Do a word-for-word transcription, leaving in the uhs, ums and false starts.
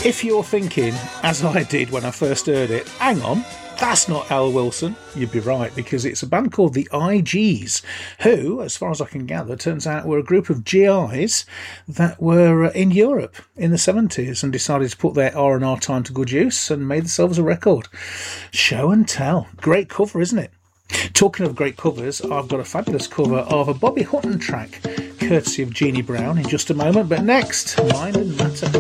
If you're thinking, as I did when I first heard it, hang on, that's not Al Wilson, you'd be right, because it's a band called the I Gs, who, as far as I can gather, turns out were a group of G Is that were in Europe in the seventies and decided to put their R and R time to good use and made themselves a record. Show and tell. Great cover, isn't it? Talking of great covers, I've got a fabulous cover of a Bobby Hutton track, courtesy of Jeannie Brown, in just a moment, but next, Mind and Matter.